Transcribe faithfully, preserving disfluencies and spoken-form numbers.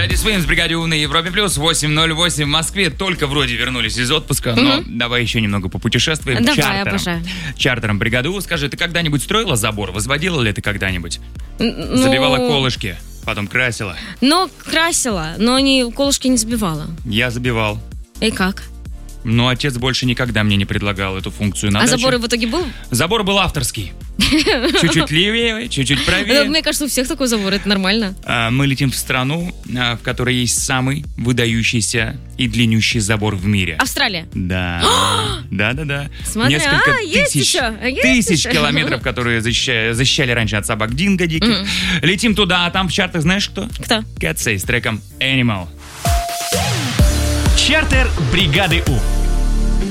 Тедди Свинс, бригаде У на Европе Плюс, восемь ноль восемь в Москве. Только вроде вернулись из отпуска, но Мгм. давай еще немного попутешествуем. Давай, Чартером. обожаю. Чартером бригады У. Скажи, ты когда-нибудь строила забор? Возводила ли ты когда-нибудь? Ну, Забивала колышки, потом красила. Ну, красила, но не, колышки не забивала. Я забивал. И как? Но отец больше никогда мне не предлагал эту функцию на А даче. забор в итоге был? Забор был авторский. Чуть-чуть левее, чуть-чуть правее. Мне кажется, у всех такой забор, это нормально. А, Мы летим в страну, а, в которой есть самый выдающийся и длиннющий забор в мире. Австралия. Да, да-да-да. Смотри, Несколько а, есть тысяч, еще, а, есть тысяч еще. километров, которые защищали, защищали раньше от собак динго диких. Мгм. Летим туда, а там в чартах знаешь кто? Кто? Cat Say с треком Animal. Чартер бригады У.